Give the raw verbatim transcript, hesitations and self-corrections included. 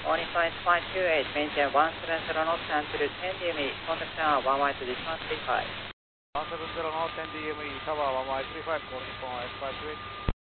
Morning flight five two eight, maintain one seven zero knots and to ten D M E, contact tower one one to this one three five. one seven zero knots, ten D M E, tower one one three five, calling for S five two eight.